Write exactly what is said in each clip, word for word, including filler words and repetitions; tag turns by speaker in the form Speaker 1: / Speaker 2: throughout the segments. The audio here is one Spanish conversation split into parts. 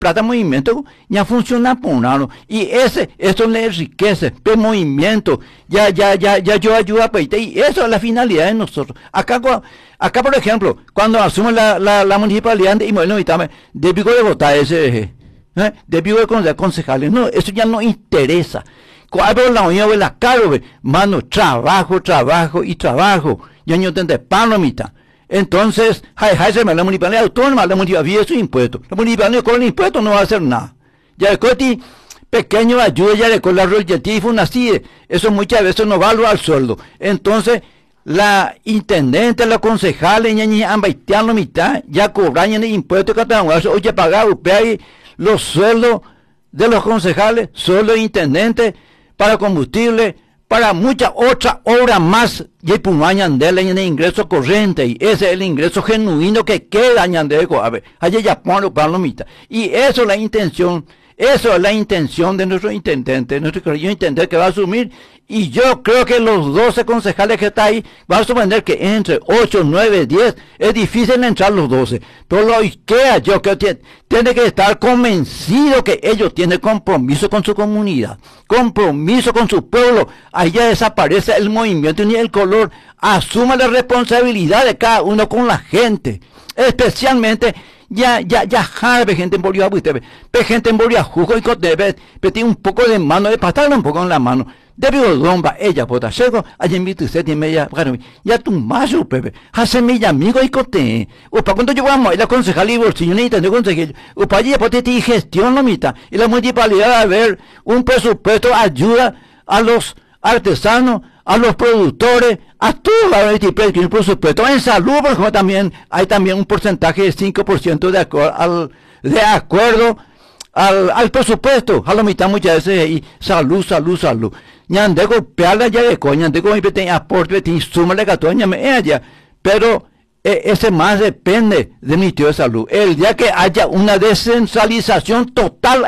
Speaker 1: plata movimiento ya funciona por un lado y ese eso le enriquece el movimiento ya ya ya ya yo ayuda pues, y eso es la finalidad de nosotros acá acá por ejemplo cuando asume la, la, la municipalidad de Imoel Nomitame de pico de votar ese ¿eh? de pico de concejales no eso ya no interesa cuando la unión de la caro mano trabajo trabajo y trabajo ya no tendré pan la mitad. Entonces, hay, hay, la municipalidad autónoma, la municipalidad vive sus impuestos. La municipalidad con el impuesto no va a hacer nada. Ya de coti, pequeño ayuda, ya de con la royalty y así, eso muchas veces no vale al sueldo. Entonces, la intendente, la concejal, ya ni han baiteado la mitad, ya cobran el impuesto que tengan, oye, pagar, usted los sueldos de los concejales, sueldos de intendente, para combustible, para muchas otras obras más, y pumañan en el ingreso corriente, y ese es el ingreso genuino que queda añandeco, a ver, allá ya ponlo para la mitad. Y eso es la intención, eso es la intención de nuestro intendente, nuestro querido intendente que va a asumir, y yo creo que los doce concejales que está ahí, va a suponer que entre ocho, nueve, diez, es difícil entrar los doce, pero lo IKEA, yo creo que tiene que estar convencido que ellos tienen compromiso con su comunidad, compromiso con su pueblo, allá desaparece el movimiento ni el color, asuma la responsabilidad de cada uno con la gente, especialmente ya, ya, ya, jarbe gente en Bolívar, usted ve, gente en Bolívar, jugo y cotebe, tiene un poco de mano, de pasarle un poco en la mano, debido domba, ella, bota, llego, allá en mi usted y media, ya tu mayo, pepe, hace mi amigo y cote, o para cuando yo vamos, la concejal y bolsillo, ni te consejero, o para allá, pues te gestión la mitad, y la municipalidad a ver un presupuesto ayuda a los artesanos, a los productores, a todos los presupuestos, en salud, por ejemplo, también, hay también un porcentaje de cinco por ciento de acuerdo al, de acuerdo al, al presupuesto, a la mitad muchas veces, y salud, salud, salud. Ñandego, peala ya de coña, ñandego, mi pequeño aporte, pequeño suma de catoña, me ella, pero eh, ese más depende de mi tío de salud. El día que haya una descentralización total,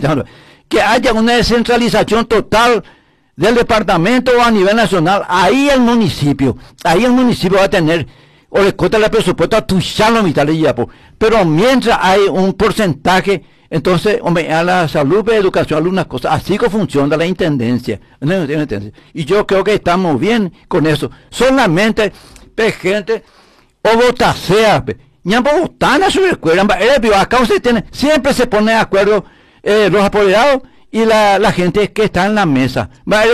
Speaker 1: que haya una descentralización total del departamento o a nivel nacional, ahí el municipio, ahí el municipio va a tener, o le corta el presupuesto a tu la mitad de yapo, pero mientras hay un porcentaje, entonces, hombre, a la salud, a la educación, algunas cosas, así que funciona la intendencia, y yo creo que estamos bien con eso, solamente, gente, o vota sea, ñambo votan a su escuela, acá usted tiene, siempre se pone de acuerdo eh, los apoderados, y la, la gente que está en la mesa.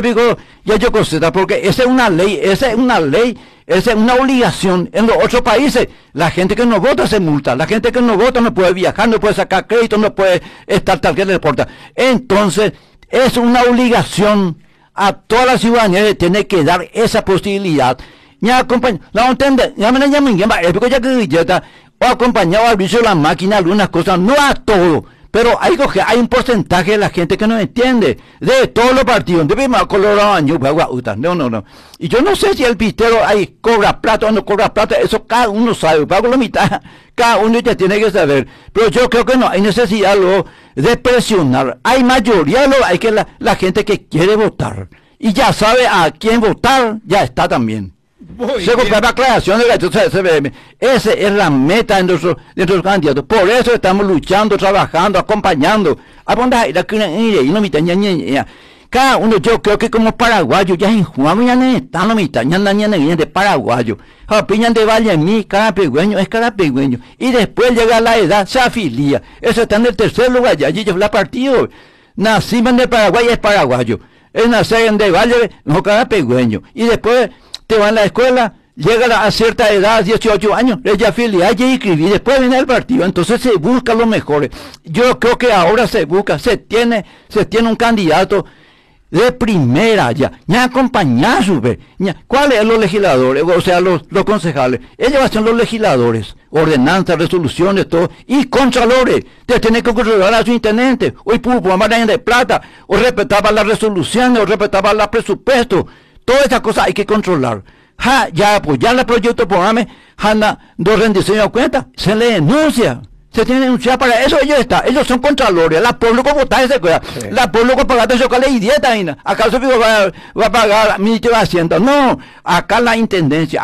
Speaker 1: Ya yo considero, porque esa es una ley, esa es una ley, esa es una obligación. En los otros países, la gente que no vota se multa, la gente que no vota no puede viajar, no puede sacar crédito, no puede estar tal que le importa. Entonces, es una obligación a toda la ciudadanía de tener que dar esa posibilidad. Ya acompaña, la entiende, ya me la llaman, ya que ya o acompañado al vicio de la máquina, algunas cosas, no a todo. Pero hay, hay un porcentaje de la gente que no entiende, de todos los partidos, de Colorado, no, no, no. Y yo no sé si el pistero ahí cobra plata o no cobra plata, eso cada uno sabe, pago la mitad, cada uno ya tiene que saber. Pero yo creo que no hay necesidad luego de presionar. Hay mayoría, luego hay que la, la gente que quiere votar, y ya sabe a quién votar, ya está también. Se compra la aclaración de la C B M. Esa es la meta de nuestros, de nuestros candidatos. Por eso estamos luchando, trabajando, acompañando. Cada uno, yo creo que como paraguayo, ya en Juan, ya no están la mitad, ya no de paraguayo. Opinan de Vallemí, cada pegüeño es cada pegüeño. Y después llega la edad, se afilia. Eso está en el tercer lugar, ya ellos la partido. Nacimos de Paraguay, es paraguayo. Es nacer en de Valle, no cada pegüeño. Y después te van a la escuela, llega a cierta edad, dieciocho años, ella filia, y escribir, después viene el partido, entonces se busca lo mejor. Yo creo que ahora se busca, se tiene, se tiene un candidato de primera ya, ya acompañar su ve, ¿cuáles son los legisladores? O sea, los, los concejales, ellos van a ser los legisladores, ordenanzas, resoluciones, todo, y contralores, te tienen que controlar a su intendente, hoy pudo mandar de plata, o respetaba las resoluciones, o respetaba los presupuestos. Todas esas cosas hay que controlar. Ja, ya apoyar el proyecto programa, Hanna, dos rendiciones de cuenta, se le denuncia. Se tiene que denunciar para eso, ellos están. Ellos son contralores. La pueblo como votar ese cosa. Sí. La pueblo con pagar eso que le idiota, ¿acaso va, va a pagar ministro de Hacienda? No, acá la intendencia, acá.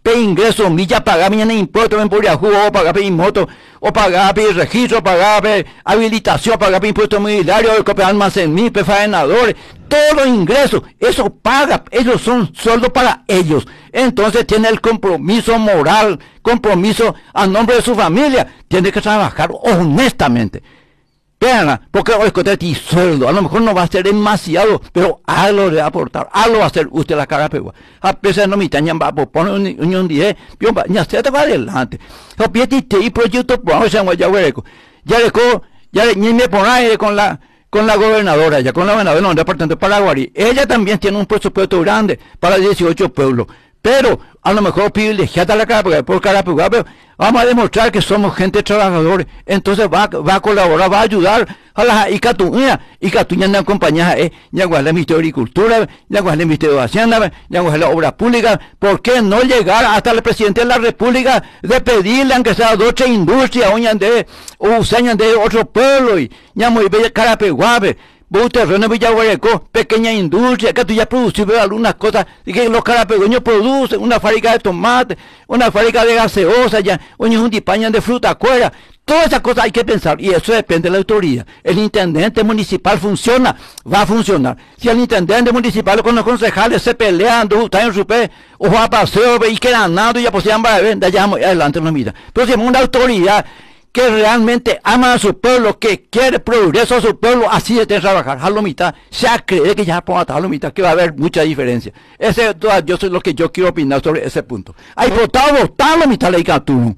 Speaker 1: pe ingreso, milla, pagar mañana impuestos, ven por Yahoo, o pagar pe moto, o pagar pe registro, pagar pe habilitación, pagar pe impuestos mobiliarios, o copiar almacén, mi, pe faenadores, todos los ingresos, eso paga, ellos son sueldos para ellos. Entonces tiene el compromiso moral, compromiso a nombre de su familia, tiene que trabajar honestamente. Veanla, porque hoy con este sueldo, a lo mejor no va a ser demasiado, pero algo le va a aportar, algo va a hacer usted la cara pegua. A pesar de no me tañan, va a poner un un día, ya se te va adelante. O pietiste y proyecto, pues ya voy a ver, ya le co, ya le, ni me pone con la, con la gobernadora, ya con la gobernadora del departamento de Paraguay. Ella también tiene un presupuesto grande para dieciocho pueblos. Pero a lo mejor privilegiada la cara por cara pero vamos a demostrar que somos gente trabajadora. Entonces va, va a colaborar, va a ayudar a las Icatuña. Icatuña no acompaña, eh, ya guarda el Ministerio de Agricultura, ya guarda el Ministerio de Hacienda, ya guarda la Obra Pública. ¿Por qué no llegar hasta el presidente de la República de pedirle, aunque sea de otra industria, o de, o usañan de otro pueblo, y ya muy bella cara peguave? Vos terreno Villaguareco, pequeña industria, que tú ya produciste algunas cosas, y que los carapegoños producen, una fábrica de tomate, una fábrica de gaseosa, ya, un dipañan de fruta cuera, todas esas cosas hay que pensar, y eso depende de la autoridad. El intendente municipal funciona, va a funcionar. Si el intendente municipal con los concejales se pelean, dos están en su pe, o va a paseo, y quedan nada, y ya pues ya van a ver, de allá adelante nos mira. Pero si es una autoridad que realmente ama a su pueblo, que quiere progreso a su pueblo, así de trabajar. A la mitad, se cree que ya por a la mitad, que va a haber mucha diferencia. Ese, yo soy lo que yo quiero opinar sobre ese punto. Hay votado, votado la mitad de la Icatuno.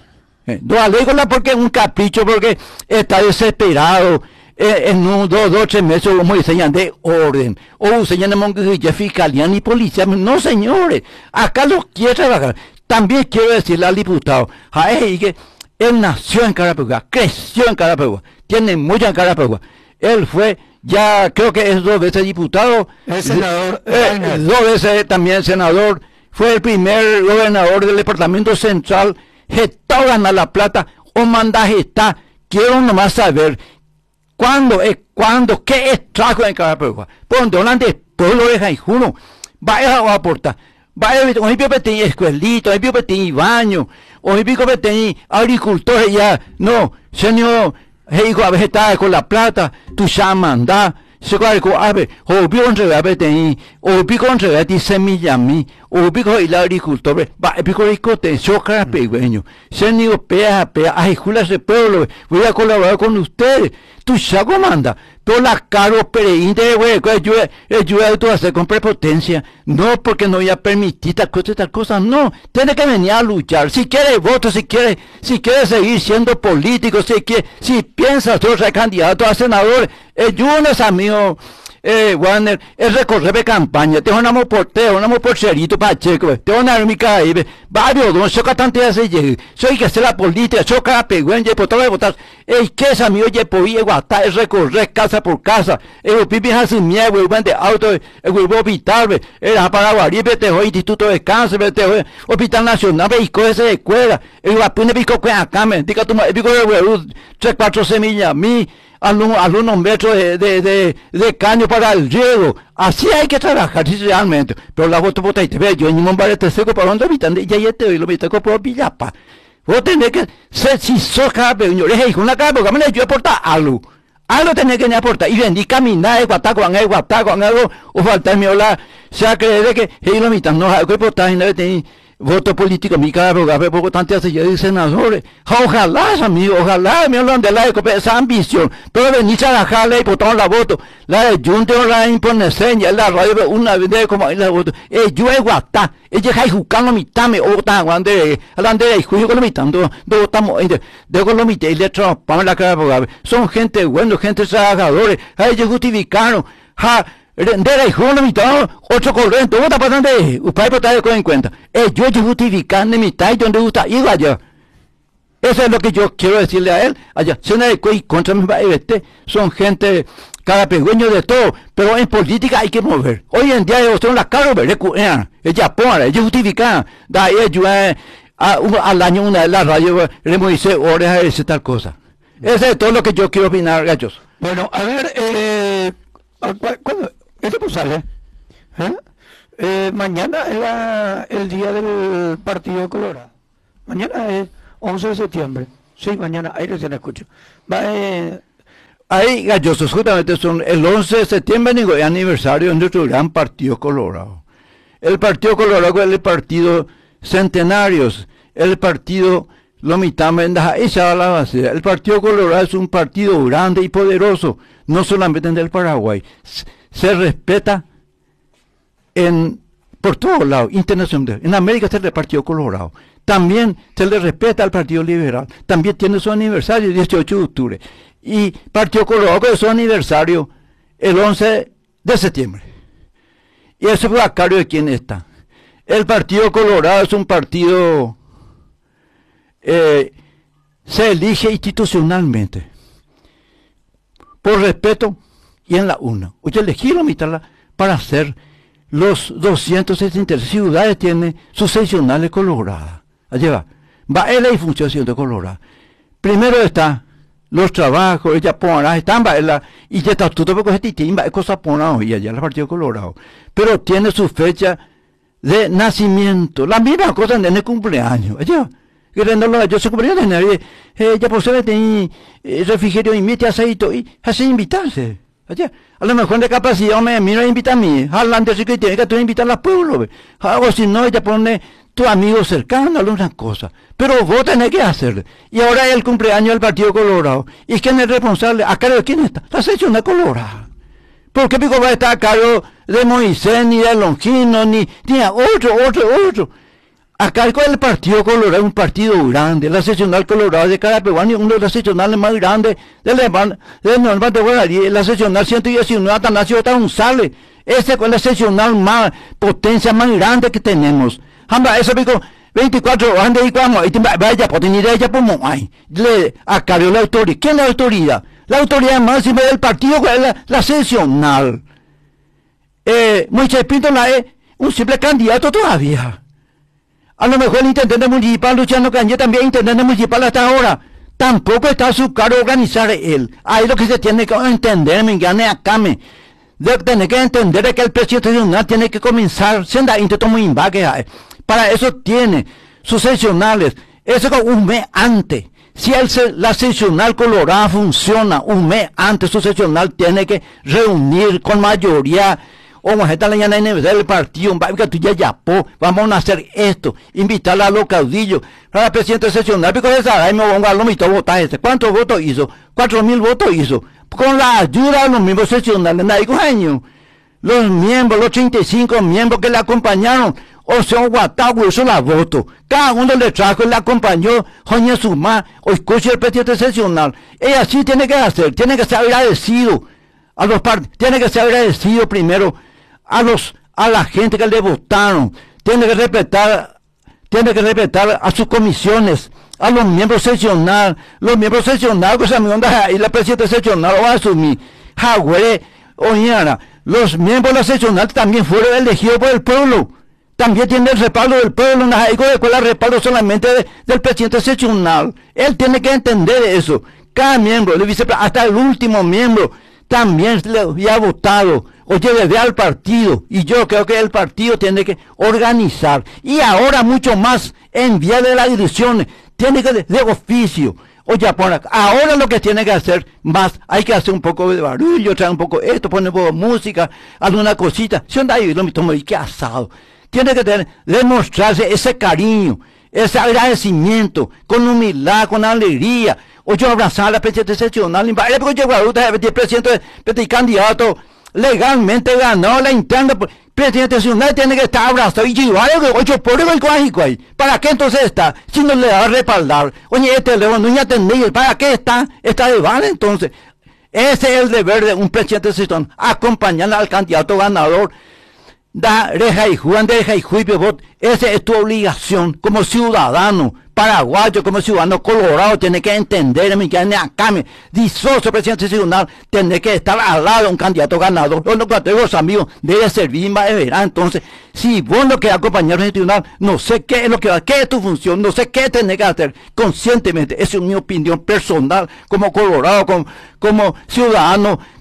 Speaker 1: Eh, no alégola porque es un capricho, porque está desesperado. Eh, en un, dos, dos, tres meses, como enseñan de orden, o enseñan de monguilla, fiscalía ni policía. No, señores, acá los quiere trabajar. También quiero decirle al diputado, ay, que él nació en Carapeguá, creció en Carapeguá, tiene mucha en Carapeguá. Él fue, ya creo que es dos veces diputado,
Speaker 2: el senador,
Speaker 1: eh, dos veces también senador, fue el primer gobernador del departamento central, gestó ganar la plata, o manda gestar. Quiero nomás saber cuándo es, cuándo, qué es trajo en Carapeguá. Por donde el pueblo de Jaijuno, vaya a aportar. Vaya, hoy pico tenía escuelita, hoy pico tenía baño, hoy pico tenía agricultores ya, no, señor, hijo, a veces está con la plata, tú ya mandás, se cual con ave, hoy pico entre ave tenía, hoy pico entre ave semilla a mí, hoy pico el agricultor, va, pico rico te choca pequeño, señor, pea, pea, ay, jula ese pueblo, voy a colaborar con ustedes, tú ya comanda. Pero la caro pereínte, güey, que yo, yo he hacer con prepotencia. No, porque no voy a permitir tal cosa y tal cosa. No, tiene que venir a luchar. Si quiere voto, si quiere, si quiere seguir siendo político, si quiere, si piensa ser candidato a senador, eh, yo no es amigo, eh, Warner, es recorrer de campaña. Tengo un amor por te, un amor por Cerito Pacheco, tengo una armica ahí, varios don, yo cantante de ese llegue. Soy que hacer la política, yo cada pegüen, y por todo de votar. El que es amigo, y podía guatar, es recorrer casa por casa. El pipi hace miedo, el de auto, el huevo hospital, el Paraguay, vete hoy, Instituto de Cáncer, vete hoy, Hospital Nacional, vehico ese de escuela, el vapune pico que acá, me diga tu madre, pico de huevo, tres, cuatro semillas, mi. Algunos, algunos metros de, de, de, de caño para el riego. Así hay que trabajar, sí, realmente. Pero la voto vota y te ve, yo en un barete seco, ¿para dónde habitan? Ya ya te doy, lo viste por Villapa. Vos tenés que ser, si sos carape, señores, hijo, una carape, porque a mí yo aportar algo. Algo tenés que aportar. Y vendí caminar, guataco, en el guataco, en algo, o faltarme hablar. O sea, creer que, hey, lo mitad, no, hay que aportar, y no tenés voto político, mi cara, porque poco tanto hace ya de senadores. Ojalá, amigo, ojalá, me hablan de la esa ambición. Pero venís a dejarle y botar la voto. La de Junte o la imponencia, la radio, una vez como ahí la voto. Eh, yo es guatá. Ella es jugando mitad, me otan, cuando hablando de juicio con la mitad, no, no estamos, de con la mitad, y le trapamos la cara, porque son gente buena, gente trabajadores, ellos justificaron, ja, de la hijo la mitad, ocho corrientes, ¿cómo está pasando ahí? Usted puede tener en cuenta. Ellos justifican de mitad y donde gusta ir allá. Eso es lo que yo quiero decirle a él. Allá, si una de cuey contra mi este, son gente carapegüeño de todo, pero en política hay que mover. Hoy en día ellos son las caras, ¿verdad? Ella pone, ellos justifican, da ellos al año una de la radio, le Moisés, horas, ese tal cosa. Eso es todo lo que yo quiero opinar, gachos.
Speaker 2: Bueno, a ver, eh, ¿cuándo? ¿Este pues sale? ¿Eh? Eh, mañana es la- el día del partido de Colorado. Mañana es once de septiembre. Sí, mañana, ahí recién escucho. Va, eh,
Speaker 1: Ahí, gallosos, justamente son el once de septiembre, digo, es aniversario de nuestro gran partido Colorado. El partido Colorado es el partido centenario, el partido Lomitama en esa la base. El partido Colorado es un partido grande y poderoso, no solamente en el Paraguay. Se, se respeta en por todos lados, internacionalmente. En América está el Partido Colorado. También se le respeta al Partido Liberal. También tiene su aniversario el dieciocho de octubre. Y Partido Colorado que es su aniversario el once de septiembre. Y ese fue a cargo de quién está. El Partido Colorado es un partido, eh, se elige institucionalmente, por respeto y en la una. Oye, elegieron mitad para hacer los doscientos sesenta y tres ciudades, tiene sus seccionales coloradas. Allí va. Va en la función de Colorado. Primero está los trabajos, ella pone, están, va, la, y ya está todo porque este timba es cosa pona hoy allá el Partido Colorado. Pero tiene su fecha de nacimiento, la misma cosa en el cumpleaños. Allá, que rendirlo, yo se cumpleaños de nadie, ella posee de refrigerio y mete aceite y hace invitarse. Allá, a lo mejor de capacidad me mira e invita a mí, hablando así que tiene que tú invitar al pueblo, o si no, ella pone tu amigo cercano, alguna cosa. Pero vos tenés que hacerlo. Y ahora es el cumpleaños del Partido Colorado. ¿Y quién es responsable? ¿A cargo de quién está? La sección de Colorado. ¿Por qué Pico va a estar a cargo de Moisés, ni de Longino, ni, ni a otro, otro, otro? A cargo del Partido Colorado, un partido grande. La seccional Colorado de Carapeguán, uno de los seccionales más grandes del de Norma de Guararí, la seccional ciento diecinueve, Atanasio González. Esa es la seccional más, potencia más grande que tenemos. Hamba, eso pico, veinticuatro horas de Icuamo, y vaya, por tener ella por Moai. Le acarrió la autoridad. ¿Quién es la autoridad? La autoridad máxima del partido, es la, la seccional. Eh, Moisés Pinto la es un simple candidato todavía. A lo mejor el intendente municipal, Luciano Cañé, también intendente municipal hasta ahora. Tampoco está a su cargo organizar él. Ahí lo que se tiene que entender, me gane acá, me. De tener que entender que el presidente nacional tiene que comenzar, siendo intento muy imbaque. Para eso tiene sus seccionales. Eso con un mes antes. Si el, la seccional Colorado funciona un mes antes, su seccional tiene que reunir con mayoría. O vamos a estar en el partido, vamos a hacer esto, invitarla a los caudillos, para el presidente seccional, porque esa ahí me pongo a lo mismo votar este. ¿Cuántos votos hizo? Cuatro mil votos hizo. Con la ayuda de los miembros seccionales, nadie años. Los miembros, los treinta y cinco miembros que le acompañaron, o sea, Guatagua hizo la voto. Cada uno le trajo y le acompañó, Joña Sumá, o escucha el presidente seccional. Ella sí tiene que hacer, tiene que ser agradecido a los partidos, tiene que ser agradecido primero a los, a la gente que le votaron, tiene que respetar, tiene que respetar a sus comisiones, a los miembros seccionales, los miembros seccionales, que se me onda y la presidenta seccional va a asumir, Jagüe, Oñara, los miembros de la seccional también fueron elegidos por el pueblo, también tiene el respaldo del pueblo, no hay el respaldo solamente de, del presidente seccional, él tiene que entender eso, cada miembro, el vicepresidente, hasta el último miembro, también le había votado, oye, desde al partido, y yo creo que el partido tiene que organizar, y ahora mucho más, enviarle las direcciones, tiene que de, de oficio, oye, por acá, ahora lo que tiene que hacer más, hay que hacer un poco de barullo, traer un poco esto, poner un poco de música, alguna cosita, si anda ahí, lo mismo, y qué asado, tiene que tener, demostrarse ese cariño, ese agradecimiento, con humildad, con alegría, oye, abrazar a la presidenta seccional, porque yo, el presidente, el candidato, legalmente ganó la interna, el presidente nacional tiene que estar abrazado y llevar el ocho por el cuájico ahí. ¿Para qué entonces está? Si no le da a respaldar. Oye, este león no ya entendí, ¿para qué está? Está de vale entonces. Ese es el deber de un presidente nacional, acompañar al candidato ganador. Da reja y Juan de reja y Juan, esa es tu obligación como ciudadano paraguayo, como ciudadano colorado, tiene que entender, mi que acá, me disocio presidente nacional, tiene que estar al lado de un candidato ganador. Los candidatos amigos debe servir más de verano. Entonces, si vos lo que acompañar al tribunal, no sé qué es lo que va, qué es tu función, no sé qué tenés que hacer conscientemente. Esa es mi opinión personal, como colorado, como, como ciudadano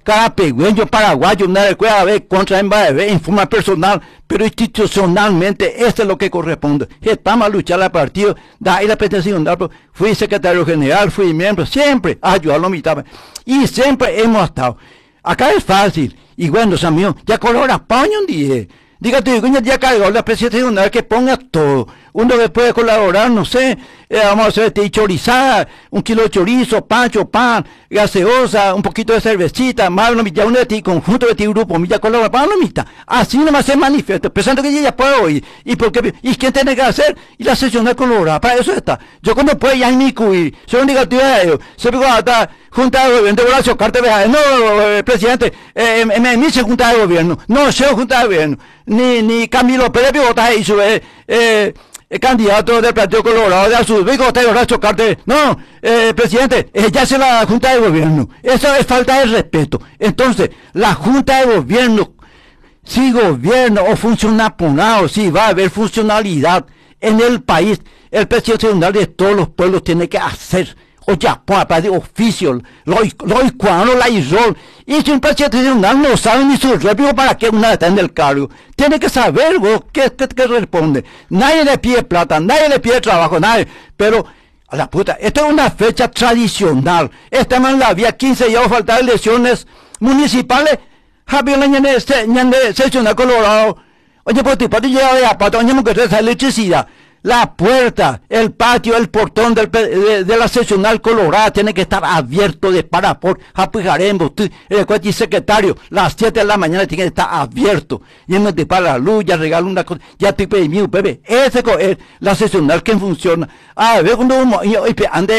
Speaker 1: carapegüeño, paraguayo, una recuerda ver contra Embaebé en forma personal, pero institucionalmente esto es lo que corresponde. Estamos a luchar al partido, da ahí la pretensión, fui secretario general, fui miembro, siempre ayudar a los mitad, y siempre hemos estado. Acá es fácil, y bueno, amigos, ya colora, paño un día. Dígate, ya cargó la presidencia que ponga todo. Uno que puede colaborar, no sé, eh, vamos a hacer este, chorizada, un kilo de chorizo, pancho, pan, gaseosa, un poquito de cervecita, más una mitad, uno de ti, conjunto de ti, grupo, milla colabora, para una mitad. Así nomás se manifiesta, pensando que ella puede oír. ¿Y por qué? ¿Y quién tiene que hacer? Y la sesión de colorada, para eso está. Yo cuando puedo ya ni cuir, soy negativo de ellos. Se pegó hasta junta de gobierno, de Horacio Carter, no, eh, presidente, eh, me dice junta de gobierno, no, soy junta de gobierno, ni, ni Camilo Pérez Pivota hizo, eh, eh, el candidato del Partido Colorado de Azul, digo, usted Horacio Carter, no, eh, presidente, eh, ya se la Junta de Gobierno, eso es falta de respeto. Entonces, la Junta de Gobierno, si gobierno o funciona apunado, si va a haber funcionalidad en el país, el presidente de todos los pueblos tiene que hacer, o ya, para de oficio, los cuanos, la isol, y si un presidente nacional no sabe ni su réplica, ¿para qué una está en el cargo? Tiene que saber, vos, qué, qué, qué responde. Nadie le pide plata, nadie le pide trabajo, nadie, pero, a la puta, esta es una fecha tradicional, estamos en la vía quince, ya va a faltar elecciones municipales, Javier Lañane, seccional Colorado, oye, pues, tipo, te llega de apata, oye, que esa electricidad. La puerta, el patio, el portón del, de, de la seccional Colorada tiene que estar abierto de para por Japijarembo, el secretario, las siete de la mañana tiene que estar abierto. Y en vez de para la luz, ya regalo una cosa, ya te pedí mi bebé. Ese es la seccional que funciona. A ver, cuando uno, ande,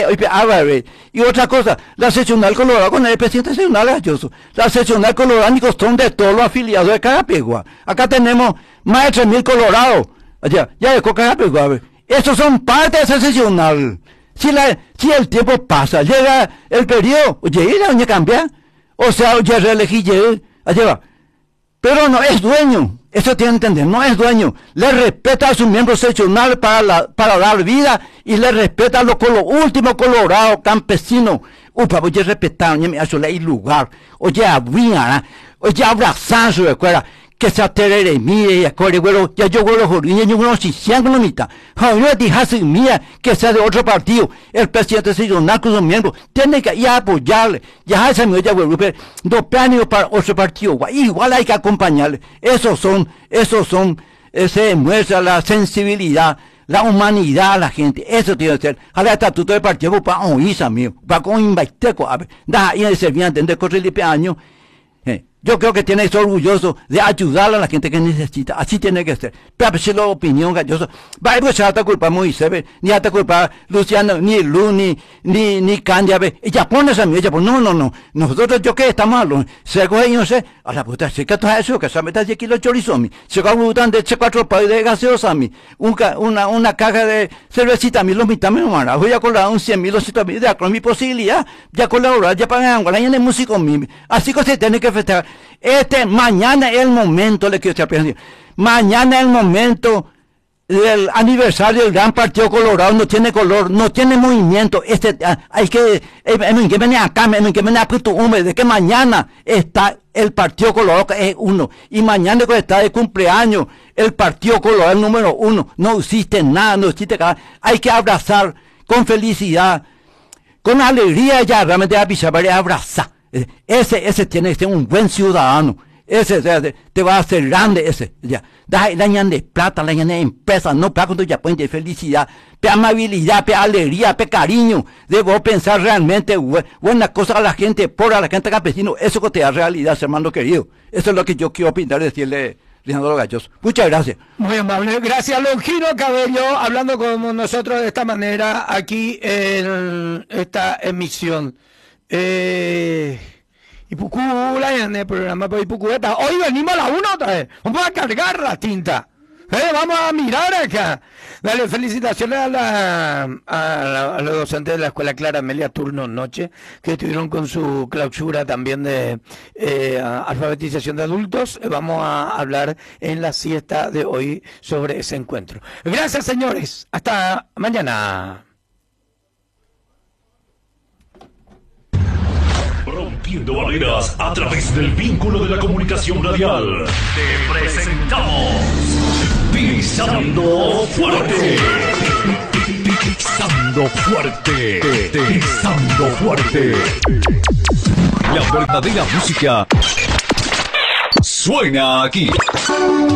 Speaker 1: y otra cosa, la seccional Colorada con el presidente seccional Galloso. La seccional Colorada ni son de todos los afiliados de Carapegua. Acá tenemos más de tres mil colorados. Ya, ya de coca, estos son parte de esa sesional. Si la, si el tiempo pasa, llega el periodo, oye, la doña cambia, o sea, oye, reelegí, allá va. Pero no es dueño, eso tiene que entender, no es dueño. Le respeta a sus miembros seccionales para, la, para dar vida y le respeta a los colo, últimos colorados, campesinos. Upa, oye, respetar, oye, me hace el lugar, oye, abría, oye, abrazar su escuela. Que se aterere mire y acuerde güero ya yo güero jodiña yo no si sean con la mitad no dejarse mía que sea de otro partido el presidente seccional con sus miembros tiene que ir a apoyarle ya esa mi ya güero pero no planeo para otro partido igual hay que acompañarle esos son esos son se demuestra la sensibilidad la humanidad a la gente, eso tiene que ser. A la estatuto del partido para oír amigo para con invaiteco a ver da y se viene a entender correr el año. Yo creo que tiene que ser orgulloso de ayudar a la gente que necesita. Así tiene que ser. Pero si la opinión gallosa, va a ser hasta culpa Moisés, ni hasta culpa Luciano, ni Lu, ni, ni, ni Candia, ella pone esa ella pone, no, no, no. Nosotros, yo que estamos hablando, se coge y no sé, a la puta, se que todo eso, que se meta diez kilos de chorizo, mi. Se coge un de cuatro países de gaseosa, mi. Una, una, una caja de cervecita, mi, los mitad me lo voy a colar un cien mil, doscientos mil, de con mi posibilidad, ya colaborar, ya pagan, la gente de músico, mi. Así que se tiene que festejar. Este, mañana es el momento, le quiero estar pensando, mañana es el momento del aniversario del Gran Partido Colorado, no tiene color, no tiene movimiento, este, hay que, hay que venir acá, hay que venir a Puerto Húmedo, de que mañana está el Partido Colorado que es uno, y mañana que está de cumpleaños, el Partido Colorado el número uno, no existe nada, no existe nada, hay que abrazar con felicidad, con alegría ya, realmente abrazar. Ese, ese tiene que ser un buen ciudadano. Ese, ese te va a hacer grande ese. Ya. Da la de plata, la de empresa, no para cuando ya pueden de felicidad, pe amabilidad, pe alegría, pe cariño. Debo pensar realmente buenas cosas a la gente, por a la gente campesino. Eso que te da realidad, hermano querido. Eso es lo que yo quiero pintar, decirle. Leandro Galloso. Muchas gracias.
Speaker 2: Muy amable. Gracias, Longino Cabello, hablando con nosotros de esta manera aquí en esta emisión. Eh, Ipucú, en el programa por Ipucueta. Hoy venimos a la una otra vez. Vamos a cargar la tinta. Eh, vamos a mirar acá. Dale, felicitaciones a, la, a, la, a los docentes de la Escuela Clara Amelia Turno Noche, que estuvieron con su clausura también de eh, alfabetización de adultos. Eh, vamos a hablar en la siesta de hoy sobre ese encuentro. Gracias, señores. Hasta mañana.
Speaker 3: Rompiendo barreras a través del vínculo de la comunicación radial. Te presentamos Pisando Fuerte. Pisando Fuerte. Pisando Fuerte. La verdadera música suena aquí.